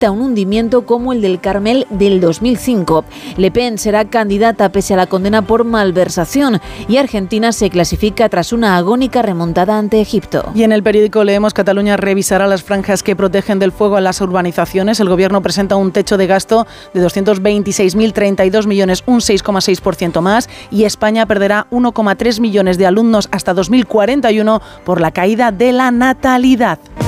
a un hundimiento como el del Carmel del 2005. Le Pen será candidata pese a la condena por malversación y Argentina se clasifica tras una agónica remontada ante Egipto. Y en el periódico leemos: Cataluña revisará las franjas que protegen del fuego a las urbanizaciones. El Gobierno presenta un techo de gasto de 226.032 millones, un 6,6% más, y España perderá 1,3 millones de alumnos hasta 2041 por la caída de la natalidad.